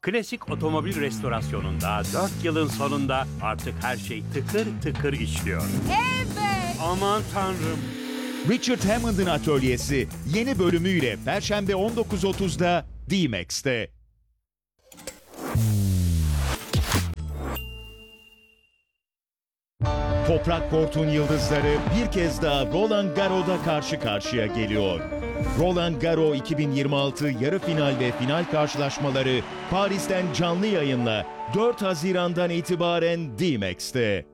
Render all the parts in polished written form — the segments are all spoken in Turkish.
Klasik otomobil restorasyonunda 4 yılın sonunda artık her şey tıkır tıkır işliyor. Evet. Aman tanrım. Richard Hammond'ın atölyesi yeni bölümüyle Perşembe 19.30'da D-Max'te. Toprak Kort'un yıldızları bir kez daha Roland Garros'da karşı karşıya geliyor. Roland Garros 2026 yarı final ve final karşılaşmaları Paris'ten canlı yayınla 4 Haziran'dan itibaren D-Max'te.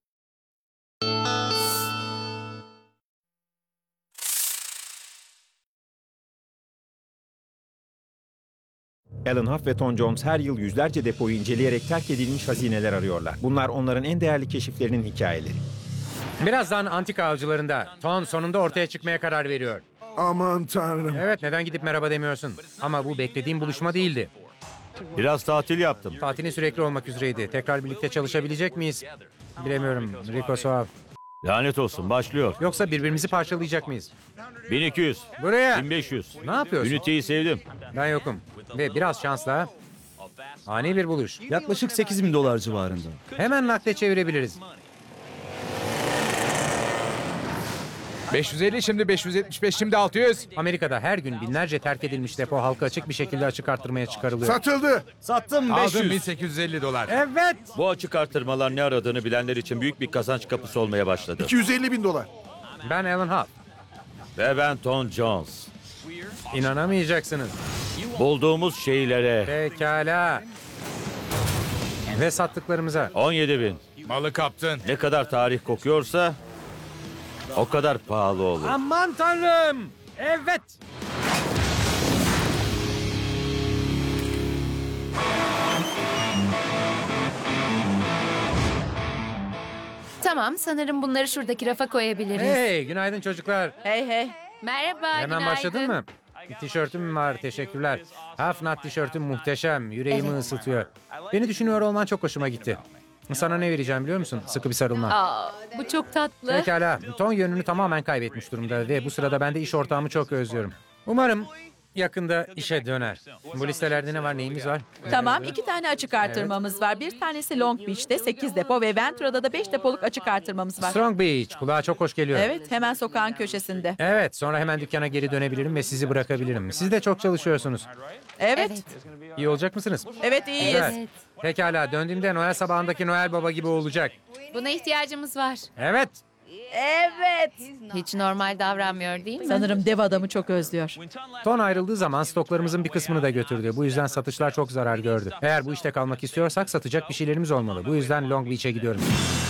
Alan Huff ve Tom Jones her yıl yüzlerce depoyu inceleyerek terk edilmiş hazineler arıyorlar. Bunlar onların en değerli keşiflerinin hikayeleri. Birazdan antika avcılarında. Tom sonunda ortaya çıkmaya karar veriyor. Aman tanrım. Evet, neden gidip merhaba demiyorsun? Ama bu beklediğim buluşma değildi. Biraz tatil yaptım. Tatilin sürekli olmak üzereydi. Tekrar birlikte çalışabilecek miyiz? Bilemiyorum. Rico Suave. Lanet olsun, başlıyor. Yoksa birbirimizi parçalayacak mıyız? 1200, Buraya. 1500. Ne yapıyorsun? Unity'yi sevdim. Ben yokum. Ve biraz şansla ani bir buluş. Yaklaşık $8.000 civarında. Hemen nakde çevirebiliriz. 550, şimdi 575, şimdi 600. Amerika'da her gün binlerce terk edilmiş depo halka açık bir şekilde açık arttırmaya çıkarılıyor. Satıldı. Sattım Aldım 500. $1850. Evet. Bu açık artırmalar ne aradığını bilenler için büyük bir kazanç kapısı olmaya başladı. $250.000. Ben Alan Huff. Ve ben Tom Jones. İnanamayacaksınız. Bulduğumuz şeylere Pekala. Ve sattıklarımıza. 17.000. Malı kaptın. Ne kadar tarih kokuyorsa o kadar pahalı olur. Aman tanrım. Evet. Tamam, sanırım bunları şuradaki rafa koyabiliriz. Hey, günaydın çocuklar. Hey hey. Merhaba, Hemen başladın mı? Tişörtüm var, teşekkürler. Half Nut tişörtüm muhteşem, yüreğimi ısıtıyor. Beni düşünüyor olman çok hoşuma gitti. Sana ne vereceğim biliyor musun? Sıkı bir sarılma. Aa, bu çok tatlı. Pekala, Tom yönünü tamamen kaybetmiş durumda ve bu sırada ben de iş ortağımı çok özlüyorum. Umarım yakında işe döner. Bu listelerde ne var, neyimiz var? Tamam, 2 tane açık artırmamız var. Bir tanesi Long Beach'te 8 depo ve Ventura'da da 5 depoluk açık artırmamız var. Strong Beach, kulağa çok hoş geliyor. Evet, hemen sokağın köşesinde. Evet, sonra hemen dükkana geri dönebilirim ve sizi bırakabilirim. Siz de çok çalışıyorsunuz. Evet, İyi olacak mısınız? evet iyiyiz. Güzel. Pekala, döndüğümde Noel sabahındaki Noel Baba gibi olacak. Buna ihtiyacımız var. Evet. Evet. Hiç normal davranmıyor değil mi? Sanırım dev adamı çok özlüyor. Ton ayrıldığı zaman stoklarımızın bir kısmını da götürdü. Bu yüzden satışlar çok zarar gördü. Eğer bu işte kalmak istiyorsak satacak bir şeylerimiz olmalı. Bu yüzden Long Beach'e gidiyorum.